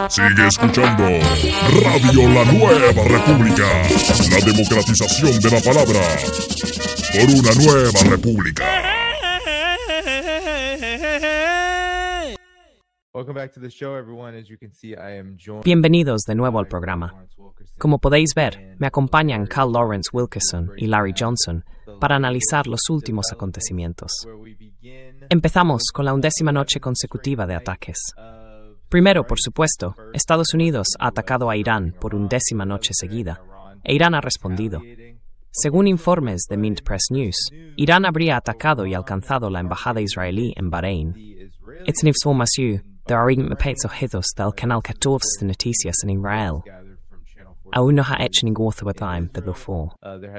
Sigue escuchando Radio La Nueva República, la democratización de la palabra por una nueva república. Bienvenidos de nuevo al programa. Como podéis ver, me acompañan Carl Lawrence Wilkerson y Larry Johnson para analizar los últimos acontecimientos. Empezamos con la 11ª noche consecutiva de ataques. Primero, por supuesto, Estados Unidos ha atacado a Irán por 11ª noche seguida, e Irán ha respondido. Según informes de Mint Press News, Irán habría atacado y alcanzado la embajada israelí en Bahrein. Esta información dará mepetos del canal 14 de noticias en Israel. Aún no ha hecho ningún overtime de before.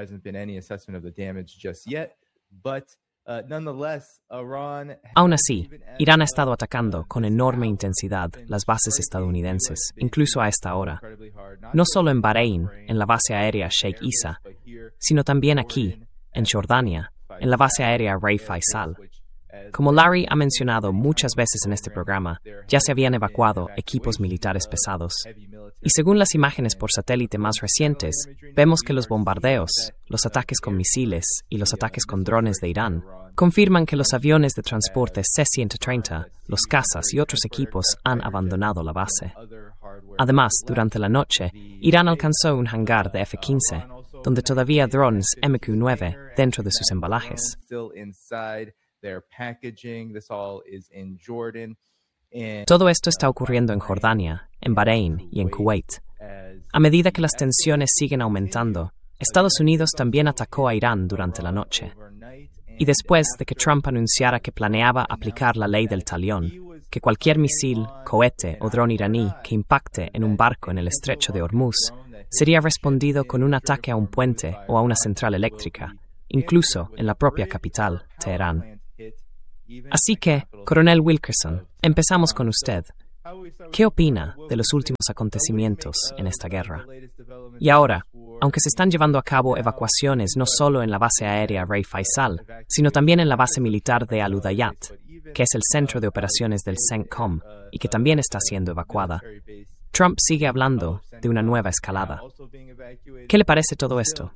Aún así, Irán ha estado atacando con enorme intensidad las bases estadounidenses, incluso a esta hora. No solo en Bahrein, en la base aérea Sheikh Issa, sino también aquí, en Jordania, en la base aérea Rey Faisal. Como Larry ha mencionado muchas veces en este programa, ya se habían evacuado equipos militares pesados. Y según las imágenes por satélite más recientes, vemos que los bombardeos, los ataques con misiles y los ataques con drones de Irán confirman que los aviones de transporte C-130, los cazas y otros equipos han abandonado la base. Además, durante la noche, Irán alcanzó un hangar de F-15, donde todavía drones MQ-9 dentro de sus embalajes. Todo esto está ocurriendo en Jordania, en Bahrein y en Kuwait. A medida que las tensiones siguen aumentando, Estados Unidos también atacó a Irán durante la noche. Y después de que Trump anunciara que planeaba aplicar la ley del talión, que cualquier misil, cohete o dron iraní que impacte en un barco en el estrecho de Hormuz sería respondido con un ataque a un puente o a una central eléctrica, incluso en la propia capital, Teherán. Así que, Coronel Wilkerson, empezamos con usted. ¿Qué opina de los últimos acontecimientos en esta guerra? Y ahora, aunque se están llevando a cabo evacuaciones no solo en la base aérea Rey Faisal, sino también en la base militar de Al Udeyyat, que es el centro de operaciones del CENTCOM y que también está siendo evacuada, Trump sigue hablando de una nueva escalada. ¿Qué le parece todo esto?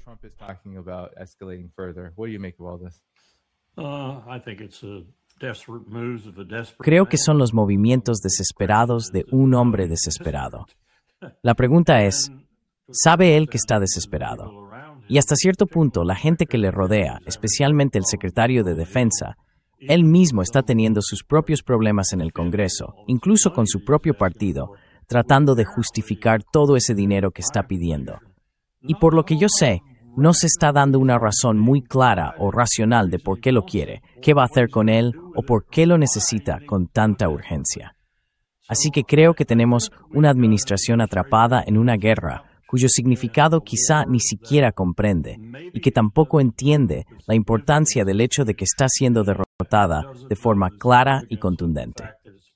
Creo que son los movimientos desesperados de un hombre desesperado. La pregunta es, ¿sabe él que está desesperado? Y hasta cierto punto, la gente que le rodea, especialmente el secretario de Defensa, él mismo está teniendo sus propios problemas en el Congreso, incluso con su propio partido, tratando de justificar todo ese dinero que está pidiendo. Y por lo que yo sé, no se está dando una razón muy clara o racional de por qué lo quiere, qué va a hacer con él o por qué lo necesita con tanta urgencia. Así que creo que tenemos una administración atrapada en una guerra cuyo significado quizá ni siquiera comprende y que tampoco entiende la importancia del hecho de que está siendo derrotada de forma clara y contundente.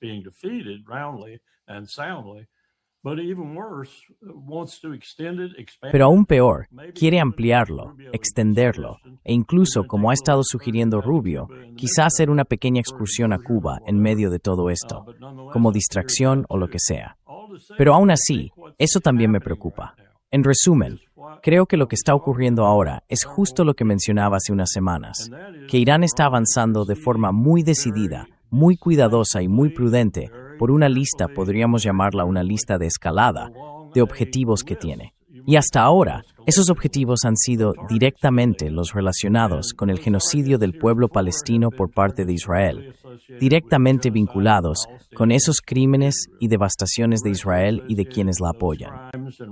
Pero aún peor, quiere ampliarlo, extenderlo, e incluso, como ha estado sugiriendo Rubio, quizá hacer una pequeña excursión a Cuba en medio de todo esto, como distracción o lo que sea. Pero aún así, eso también me preocupa. En resumen, creo que lo que está ocurriendo ahora es justo lo que mencionaba hace unas semanas, que Irán está avanzando de forma muy decidida, muy cuidadosa y muy prudente por una lista, podríamos llamarla una lista de escalada, de objetivos que tiene. Y hasta ahora, esos objetivos han sido directamente los relacionados con el genocidio del pueblo palestino por parte de Israel, directamente vinculados con esos crímenes y devastaciones de Israel y de quienes la apoyan.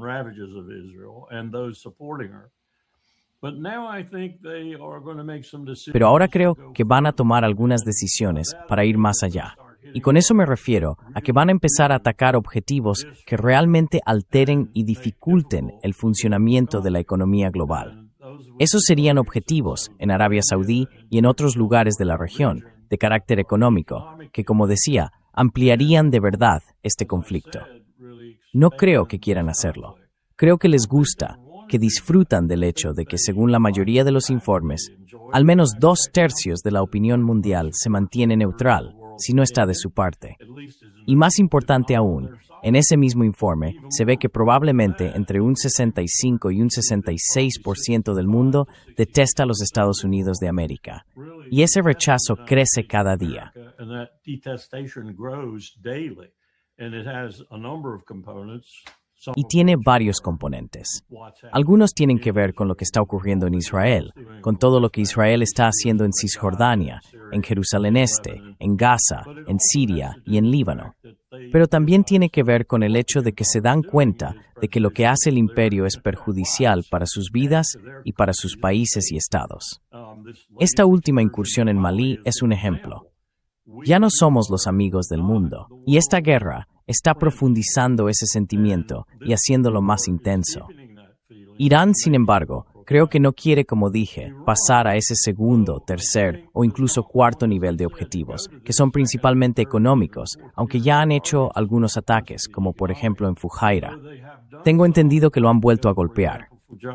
Pero ahora creo que van a tomar algunas decisiones para ir más allá. Y con eso me refiero a que van a empezar a atacar objetivos que realmente alteren y dificulten el funcionamiento de la economía global. Esos serían objetivos en Arabia Saudí y en otros lugares de la región, de carácter económico, que, como decía, ampliarían de verdad este conflicto. No creo que quieran hacerlo. Creo que les gusta, que disfrutan del hecho de que, según la mayoría de los informes, al menos 2/3 de la opinión mundial se mantiene neutral, si no está de su parte. Y más importante aún, En ese mismo informe se ve que probablemente entre un 65 y un 66% del mundo detesta a los Estados Unidos de América. Y ese rechazo crece cada día. Y tiene varios componentes. Algunos tienen que ver con lo que está ocurriendo en Israel, con todo lo que Israel está haciendo en Cisjordania, en Jerusalén Este, en Gaza, en Siria y en Líbano. Pero también tiene que ver con el hecho de que se dan cuenta de que lo que hace el imperio es perjudicial para sus vidas y para sus países y estados. Esta última incursión en Malí es un ejemplo. Ya no somos los amigos del mundo, y esta guerra está profundizando ese sentimiento y haciéndolo más intenso. Irán, sin embargo, creo que no quiere, como dije, pasar a ese segundo, tercer o incluso cuarto nivel de objetivos, que son principalmente económicos, aunque ya han hecho algunos ataques, como por ejemplo en Fujairah. Tengo entendido que lo han vuelto a golpear.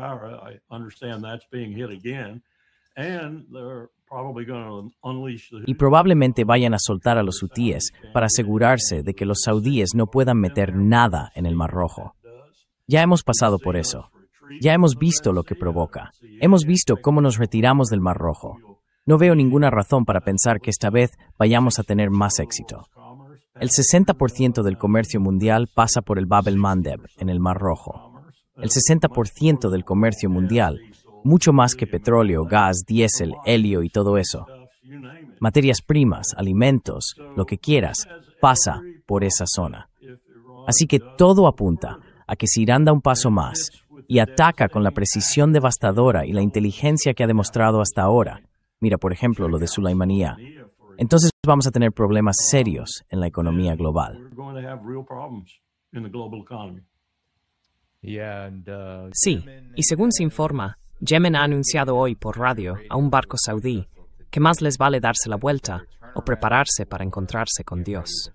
Y probablemente vayan a soltar a los hutíes para asegurarse de que los saudíes no puedan meter nada en el Mar Rojo. Ya hemos pasado por eso. Ya hemos visto lo que provoca. Hemos visto cómo nos retiramos del Mar Rojo. No veo ninguna razón para pensar que esta vez vayamos a tener más éxito. El 60% del comercio mundial pasa por el Bab el-Mandeb, en el Mar Rojo. El 60% del comercio mundial, mucho más que petróleo, gas, diésel, helio y todo eso. Materias primas, alimentos, lo que quieras, pasa por esa zona. Así que todo apunta a que si Irán da un paso más y ataca con la precisión devastadora y la inteligencia que ha demostrado hasta ahora, mira por ejemplo lo de Sulaimanía, entonces vamos a tener problemas serios en la economía global. Sí, y según se informa, Yemen ha anunciado hoy por radio a un barco saudí que más les vale darse la vuelta o prepararse para encontrarse con Dios.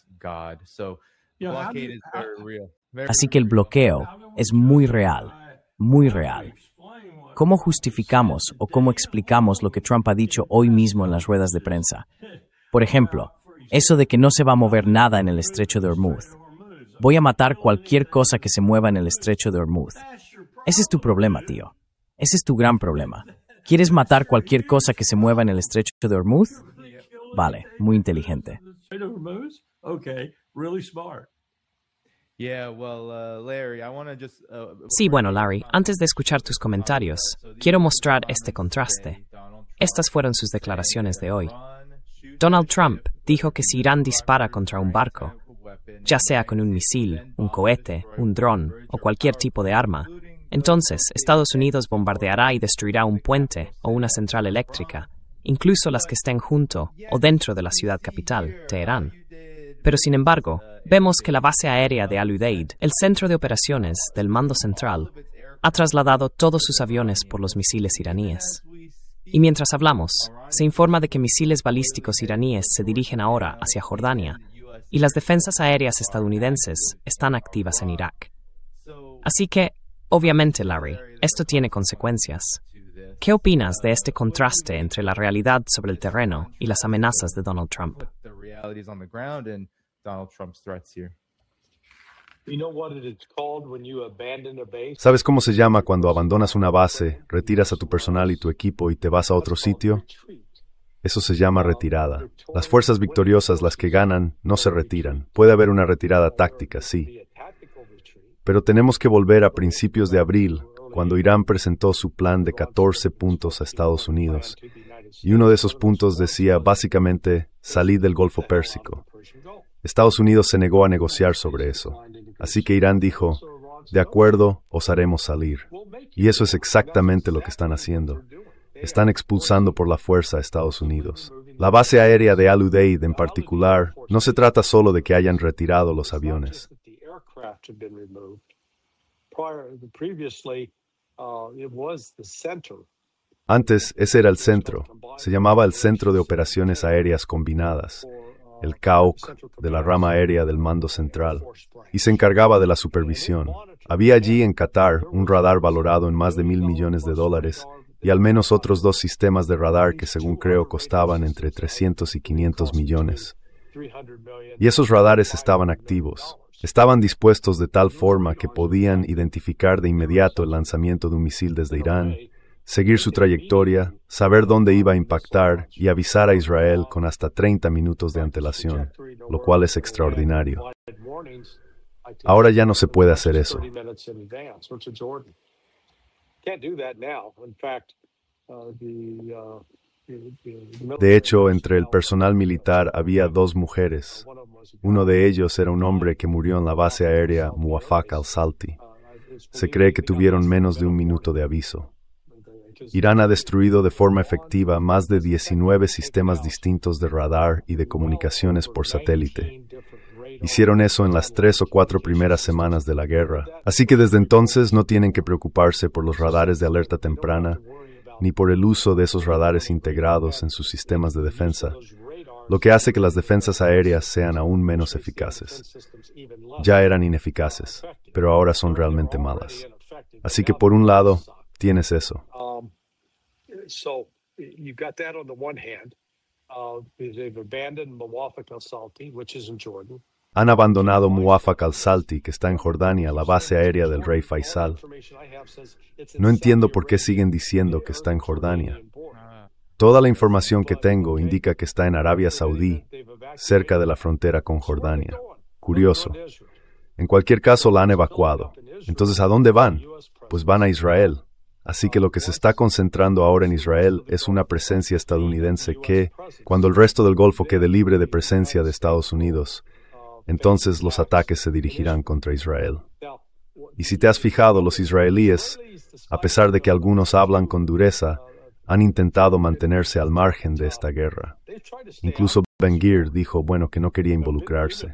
Así que el bloqueo es muy real, muy real. ¿Cómo justificamos o cómo explicamos lo que Trump ha dicho hoy mismo en las ruedas de prensa? Por ejemplo, eso de que no se va a mover nada en el estrecho de Hormuz. Voy a matar cualquier cosa que se mueva en el estrecho de Hormuz. Ese es tu problema, tío. Ese es tu gran problema. ¿Quieres matar cualquier cosa que se mueva en el estrecho de Hormuz? Vale, muy inteligente. Sí, bueno, Larry, antes de escuchar tus comentarios, quiero mostrar este contraste. Estas fueron sus declaraciones de hoy. Donald Trump dijo que si Irán dispara contra un barco, ya sea con un misil, un cohete, un dron o cualquier tipo de arma, entonces Estados Unidos bombardeará y destruirá un puente o una central eléctrica, incluso las que estén junto o dentro de la ciudad capital, Teherán. Pero sin embargo, vemos que la base aérea de Al-Udeid, el centro de operaciones del mando central, ha trasladado todos sus aviones por los misiles iraníes. Y mientras hablamos, se informa de que misiles balísticos iraníes se dirigen ahora hacia Jordania, y las defensas aéreas estadounidenses están activas en Irak. Así que, obviamente, Larry, esto tiene consecuencias. ¿Qué opinas de este contraste entre la realidad sobre el terreno y las amenazas de Donald Trump? ¿Sabes cómo se llama cuando abandonas una base, retiras a tu personal y tu equipo y te vas a otro sitio? Eso se llama retirada. Las fuerzas victoriosas, las que ganan, no se retiran. Puede haber una retirada táctica, sí. Pero tenemos que volver a principios de abril, cuando Irán presentó su plan de 14 puntos a Estados Unidos. Y uno de esos puntos decía, básicamente, salid del Golfo Pérsico. Estados Unidos se negó a negociar sobre eso. Así que Irán dijo, de acuerdo, os haremos salir. Y eso es exactamente lo que están haciendo. Están expulsando por la fuerza a Estados Unidos. La base aérea de Al-Udeid en particular, no se trata solo de que hayan retirado los aviones. Antes, ese era el centro. Se llamaba el Centro de Operaciones Aéreas Combinadas, el CAOC, de la rama aérea del Mando Central, y se encargaba de la supervisión. Había allí en Qatar un radar valorado en más de $1,000 millones y al menos otros 2 sistemas de radar que según creo costaban entre 300 y 500 millones. Y esos radares estaban activos. Estaban dispuestos de tal forma que podían identificar de inmediato el lanzamiento de un misil desde Irán, seguir su trayectoria, saber dónde iba a impactar y avisar a Israel con hasta 30 minutos de antelación, lo cual es extraordinario. Ahora ya no se puede hacer eso. De hecho, entre el personal militar había 2 mujeres. Uno de ellos era un hombre que murió en la base aérea Muwafaq al-Salti. Se cree que tuvieron menos de un minuto de aviso. Irán ha destruido de forma efectiva más de 19 sistemas distintos de radar y de comunicaciones por satélite. Hicieron eso en las 3 o 4 primeras semanas de la guerra. Así que desde entonces no tienen que preocuparse por los radares de alerta temprana, ni por el uso de esos radares integrados en sus sistemas de defensa, lo que hace que las defensas aéreas sean aún menos eficaces. Ya eran ineficaces, pero ahora son realmente malas. Así que por un lado, tienes eso. Han abandonado Muwafaq al-Salti, que está en Jordania, la base aérea del rey Faisal. No entiendo por qué siguen diciendo que está en Jordania. Toda la información que tengo indica que está en Arabia Saudí, cerca de la frontera con Jordania. Curioso. En cualquier caso, la han evacuado. Entonces, ¿a dónde van? Pues van a Israel. Así que lo que se está concentrando ahora en Israel es una presencia estadounidense que, cuando el resto del Golfo quede libre de presencia de Estados Unidos, entonces los ataques se dirigirán contra Israel. Y si te has fijado, los israelíes, a pesar de que algunos hablan con dureza, han intentado mantenerse al margen de esta guerra. Incluso Ben-Gvir dijo, bueno, que no quería involucrarse.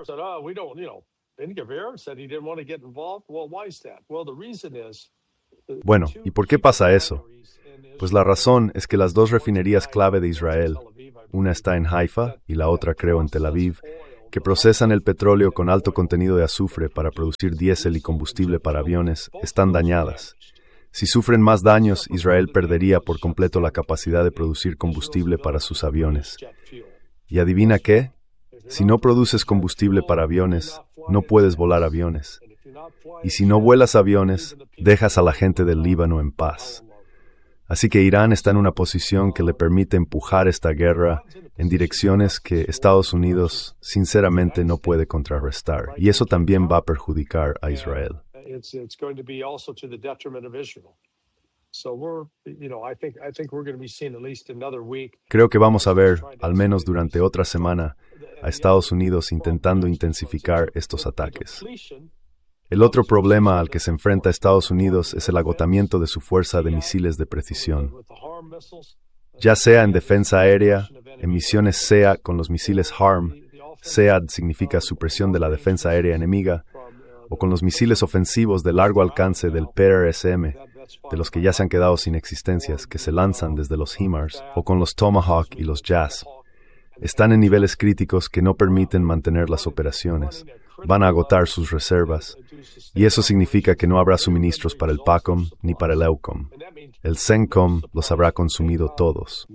Bueno, ¿y por qué pasa eso? Pues la razón es que las 2 refinerías clave de Israel, una está en Haifa y la otra creo en Tel Aviv, que procesan el petróleo con alto contenido de azufre para producir diésel y combustible para aviones, están dañadas. Si sufren más daños, Israel perdería por completo la capacidad de producir combustible para sus aviones. ¿Y adivina qué? Si no produces combustible para aviones, no puedes volar aviones. Y si no vuelas aviones, dejas a la gente del Líbano en paz. Así que Irán está en una posición que le permite empujar esta guerra en direcciones que Estados Unidos sinceramente no puede contrarrestar. Y eso también va a perjudicar a Israel. Creo que vamos a ver, al menos durante otra semana, a Estados Unidos intentando intensificar estos ataques. El otro problema al que se enfrenta Estados Unidos es el agotamiento de su fuerza de misiles de precisión. Ya sea en defensa aérea, en misiones SEA con los misiles HARM, SEAD significa supresión de la defensa aérea enemiga, o con los misiles ofensivos de largo alcance del PRSM, de los que ya se han quedado sin existencias, que se lanzan desde los HIMARS, o con los Tomahawk y los JAS. Están en niveles críticos que no permiten mantener las operaciones. Van a agotar sus reservas, y eso significa que no habrá suministros para el PACOM ni para el EUCOM. El CENTCOM los habrá consumido todos.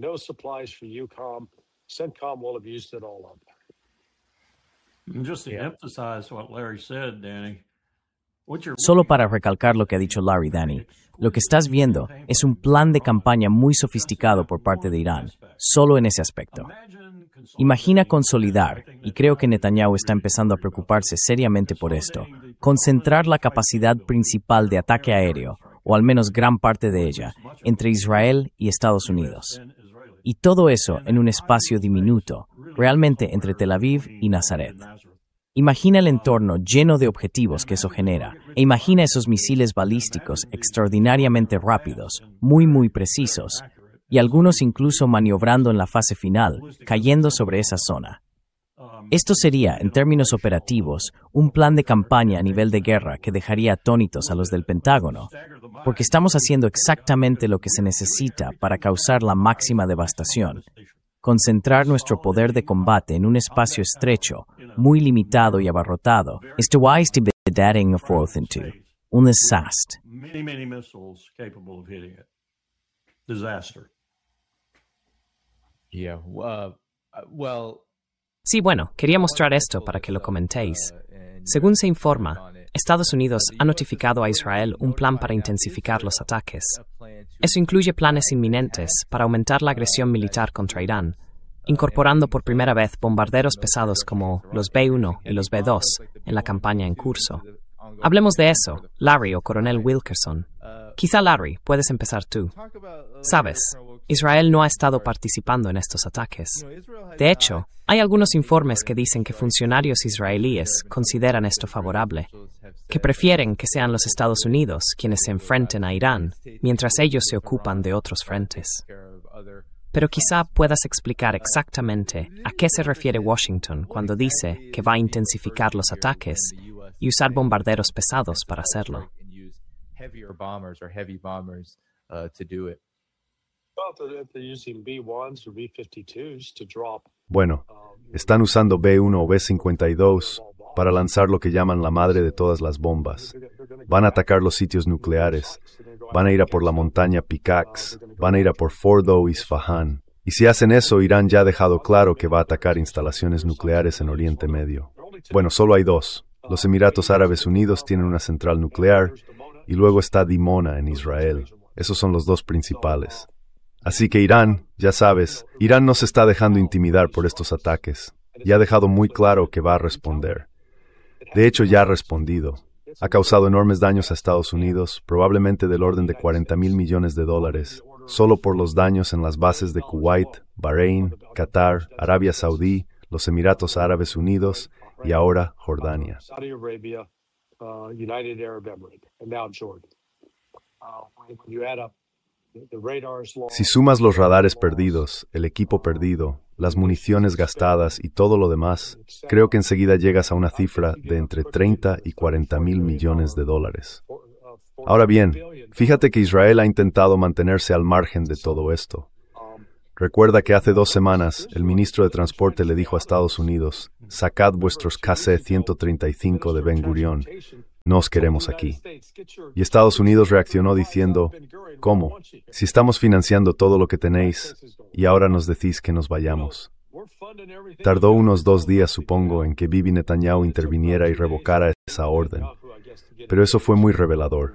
Solo para recalcar lo que ha dicho Larry, Danny, lo que estás viendo es un plan de campaña muy sofisticado por parte de Irán, solo en ese aspecto. Imagina consolidar, y creo que Netanyahu está empezando a preocuparse seriamente por esto, concentrar la capacidad principal de ataque aéreo, o al menos gran parte de ella, entre Israel y Estados Unidos. Y todo eso en un espacio diminuto, realmente entre Tel Aviv y Nazaret. Imagina el entorno lleno de objetivos que eso genera, e imagina esos misiles balísticos extraordinariamente rápidos, muy precisos, y algunos incluso maniobrando en la fase final, cayendo sobre esa zona. Esto sería, en términos operativos, un plan de campaña a nivel de guerra que dejaría atónitos a los del Pentágono, porque estamos haciendo exactamente lo que se necesita para causar la máxima devastación. Concentrar nuestro poder de combate en un espacio estrecho, muy limitado y abarrotado, estuwais till bedaring of forth into, un desastre. Many missiles capable of hitting it. Disaster. Sí, bueno, quería mostrar esto para que lo comentéis. Según se informa, Estados Unidos ha notificado a Israel un plan para intensificar los ataques. Eso incluye planes inminentes para aumentar la agresión militar contra Irán, incorporando por primera vez bombarderos pesados como los B-1 y los B-2 en la campaña en curso. Hablemos de eso, Larry o Coronel Wilkerson. Quizá Larry, puedes empezar tú. Sabes, Israel no ha estado participando en estos ataques. De hecho, hay algunos informes que dicen que funcionarios israelíes consideran esto favorable, que prefieren que sean los Estados Unidos quienes se enfrenten a Irán, mientras ellos se ocupan de otros frentes. Pero quizá puedas explicar exactamente a qué se refiere Washington cuando dice que va a intensificar los ataques y usar bombarderos pesados para hacerlo. Bueno, están usando B-1 o B-52 para lanzar lo que llaman la madre de todas las bombas. Van a atacar los sitios nucleares, van a ir a por la montaña Pickaxe, van a ir a por Fordo y Isfahan. Y si hacen eso, Irán ya ha dejado claro que va a atacar instalaciones nucleares en Oriente Medio. Bueno, solo hay dos. Los Emiratos Árabes Unidos tienen una central nuclear y luego está Dimona en Israel. Esos son los dos principales. Así que Irán, ya sabes, Irán no se está dejando intimidar por estos ataques. Ya ha dejado muy claro que va a responder. De hecho, ya ha respondido. Ha causado enormes daños a Estados Unidos, probablemente del orden de $40,000 millones, solo por los daños en las bases de Kuwait, Bahrein, Qatar, Arabia Saudí, los Emiratos Árabes Unidos y ahora Jordania. Si sumas los radares perdidos, el equipo perdido, las municiones gastadas y todo lo demás, creo que enseguida llegas a una cifra de entre 30 y 40 mil millones de dólares. Ahora bien, fíjate que Israel ha intentado mantenerse al margen de todo esto. Recuerda que hace 2 semanas el ministro de Transporte le dijo a Estados Unidos: sacad vuestros KC-135 de Ben Gurion, no os queremos aquí. Y Estados Unidos reaccionó diciendo: ¿cómo? Si estamos financiando todo lo que tenéis y ahora nos decís que nos vayamos. Tardó unos 2 días, supongo, en que Bibi Netanyahu interviniera y revocara esa orden. Pero eso fue muy revelador.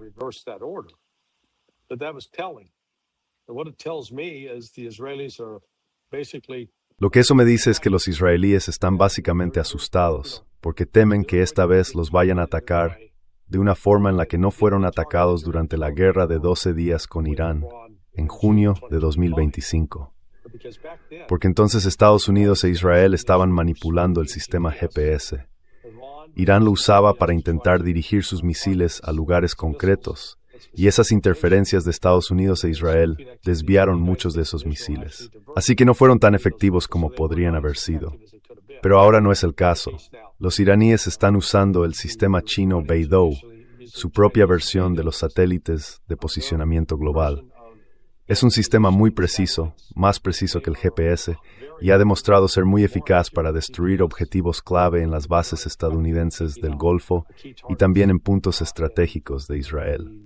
Lo que eso me dice es que los israelíes están básicamente asustados, porque temen que esta vez los vayan a atacar de una forma en la que no fueron atacados durante la guerra de 12 días con Irán, en junio de 2025. Porque entonces Estados Unidos e Israel estaban manipulando el sistema GPS. Irán lo usaba para intentar dirigir sus misiles a lugares concretos, y esas interferencias de Estados Unidos e Israel desviaron muchos de esos misiles. Así que no fueron tan efectivos como podrían haber sido. Pero ahora no es el caso. Los iraníes están usando el sistema chino Beidou, su propia versión de los satélites de posicionamiento global. Es un sistema muy preciso, más preciso que el GPS, y ha demostrado ser muy eficaz para destruir objetivos clave en las bases estadounidenses del Golfo y también en puntos estratégicos de Israel.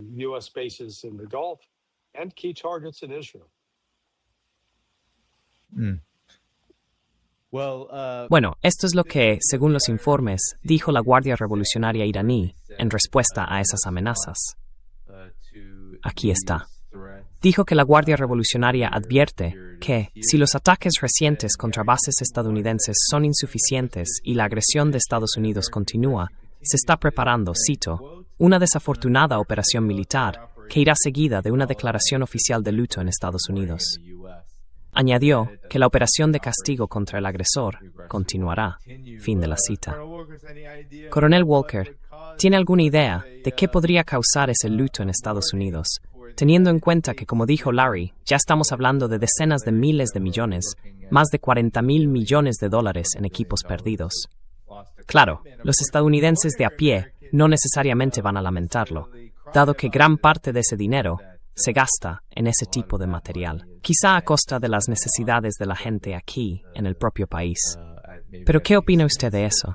Bueno, esto es lo que, según los informes, dijo la Guardia Revolucionaria iraní en respuesta a esas amenazas. Aquí está. Dijo que la Guardia Revolucionaria advierte que, si los ataques recientes contra bases estadounidenses son insuficientes y la agresión de Estados Unidos continúa, se está preparando, cito, una desafortunada operación militar que irá seguida de una declaración oficial de luto en Estados Unidos. Añadió que la operación de castigo contra el agresor continuará. Fin de la cita. Coronel Walker, ¿tiene alguna idea de qué podría causar ese luto en Estados Unidos? Teniendo en cuenta que, como dijo Larry, ya estamos hablando de decenas de miles de millones, más de $40,000 millones en equipos perdidos. Claro, los estadounidenses de a pie no necesariamente van a lamentarlo, dado que gran parte de ese dinero se gasta en ese tipo de material, quizá a costa de las necesidades de la gente aquí, en el propio país. ¿Pero qué opina usted de eso?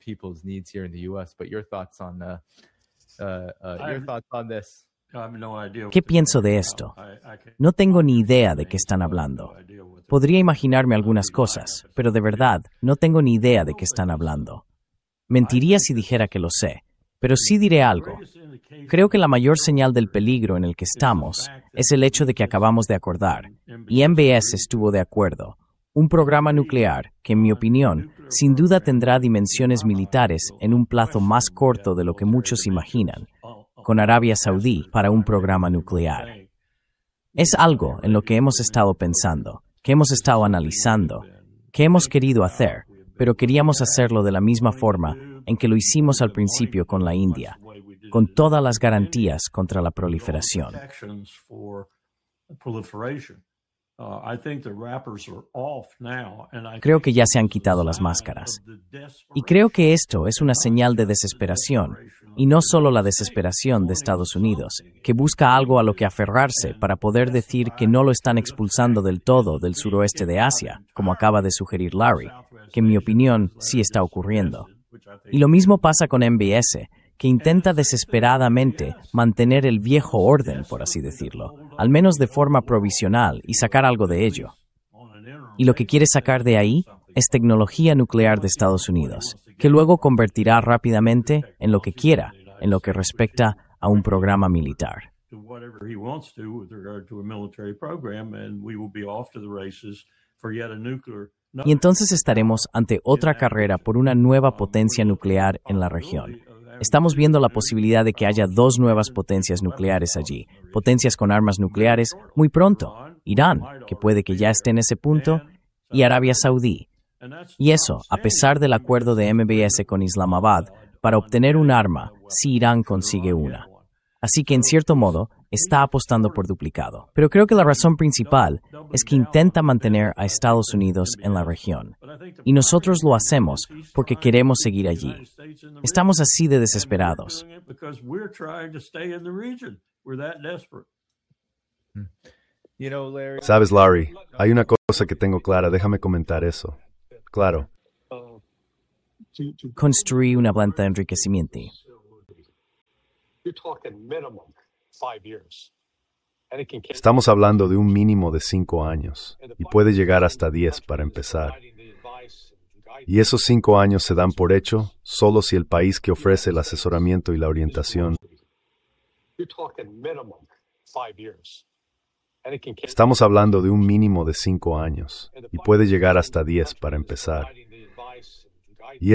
¿Qué pienso de esto? No tengo ni idea de qué están hablando. Podría imaginarme algunas cosas, pero de verdad, no tengo ni idea de qué están hablando. Mentiría si dijera que lo sé, pero sí diré algo. Creo que la mayor señal del peligro en el que estamos es el hecho de que acabamos de acordar, y MBS estuvo de acuerdo, un programa nuclear que, en mi opinión, sin duda tendrá dimensiones militares en un plazo más corto de lo que muchos imaginan, con Arabia Saudí para un programa nuclear. Es algo en lo que hemos estado pensando, que hemos estado analizando, que hemos querido hacer, pero queríamos hacerlo de la misma forma en que lo hicimos al principio con la India, con todas las garantías contra la proliferación. Creo que ya se han quitado las máscaras. Y creo que esto es una señal de desesperación, y no solo la desesperación de Estados Unidos, que busca algo a lo que aferrarse para poder decir que no lo están expulsando del todo del suroeste de Asia, como acaba de sugerir Larry, que en mi opinión sí está ocurriendo. Y lo mismo pasa con MBS, que intenta desesperadamente mantener el viejo orden, por así decirlo, al menos de forma provisional, y sacar algo de ello. Y lo que quiere sacar de ahí es tecnología nuclear de Estados Unidos, que luego convertirá rápidamente en lo que quiera, en lo que respecta a un programa militar. Y entonces estaremos ante otra carrera por una nueva potencia nuclear en la región. Estamos viendo la posibilidad de que haya dos nuevas potencias nucleares allí, potencias con armas nucleares muy pronto. Irán, que puede que ya esté en ese punto, y Arabia Saudí. Y eso, a pesar del acuerdo de MBS con Islamabad, para obtener un arma si Irán consigue una. Así que, en cierto modo, está apostando por duplicado. Pero creo que la razón principal es que intenta mantener a Estados Unidos en la región. Y nosotros lo hacemos porque queremos seguir allí. Estamos así de desesperados. Sabes, Larry, hay una cosa que tengo clara, déjame comentar eso. Claro. Construir una planta de enriquecimiento. Estamos hablando de un mínimo de 5 años, y puede llegar hasta 10 para empezar. Y esos 5 años se dan por hecho solo si el país que ofrece el asesoramiento y la orientación. Estamos hablando de un mínimo de 5 años, y puede llegar hasta 10 para empezar.